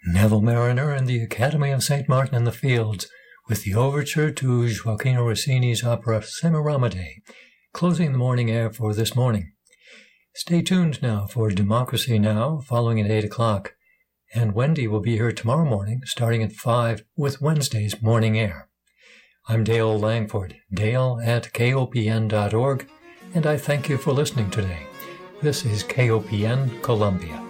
Neville Mariner and the Academy of St. Martin in the Fields with the overture to Gioacchino Rossini's opera Semiramide, closing the morning air for this morning. Stay tuned now for Democracy Now! Following at 8 o'clock, and Wendy will be here tomorrow morning starting at 5 with Wednesday's morning air. I'm Dale Langford, dale@kopn.org, and I thank you for listening today. This is KOPN Columbia.